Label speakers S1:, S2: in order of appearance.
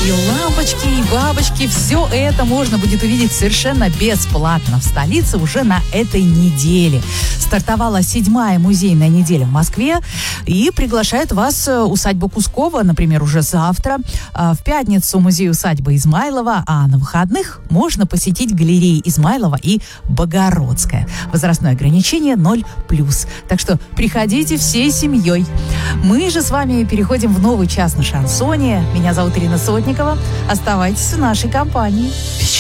S1: И лампочки, и бабочки, все это можно будет увидеть совершенно бесплатно в столице уже на этой неделе. Стартовала 7-я музейная неделя в Москве, и приглашает вас усадьба Кускова, например, уже завтра. В пятницу музей усадьбы Измайлова, а на выходных можно посетить галереи Измайлова и Богородская. Возрастное ограничение 0+. Так что приходите всей семьей. Мы же с вами переходим в новый час на шансоне. Меня зовут Ирина Сотникова. Оставайтесь в нашей компании.